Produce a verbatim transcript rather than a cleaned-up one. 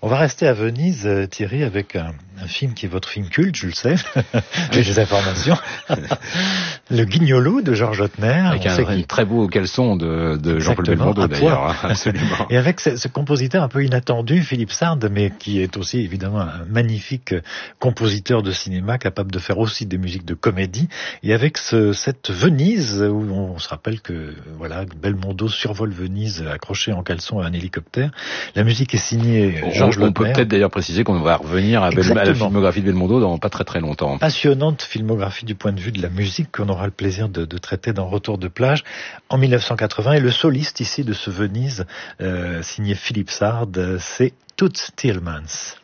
On va rester à Venise, Thierry, avec un, un film qui est votre film culte, je le sais. J'ai des informations. Le Guignolo de Georges Lautner. Avec un, un très beau caleçon de, de Jean-Paul Belmondo, d'ailleurs. Absolument. Et avec ce, ce compositeur un peu inattendu, Philippe Sard, mais qui est aussi évidemment un magnifique compositeur de cinéma, capable de faire aussi des musiques de comédie. Et avec ce, cette Venise, où on se rappelle que voilà, Belmondo survole Venise accroché en caleçon à un hélicoptère. La musique est signée Georges Lautner. On peut peut-être d'ailleurs préciser qu'on va revenir à, Bel- à la filmographie de Belmondo dans pas très très longtemps. Passionnante filmographie du point de vue de la musique qu'on aura le plaisir de, de traiter dans Retour de plage en mille neuf cent quatre-vingts. Et le soliste ici de ce Venise, euh, signé Philippe Sard, c'est Toots Thielemans.